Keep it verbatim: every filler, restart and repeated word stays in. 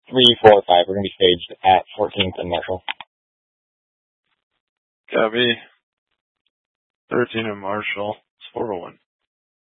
three, four, five. We're going to be staged at fourteenth and Marshall. Copy. thirteen and Marshall. It's four oh one.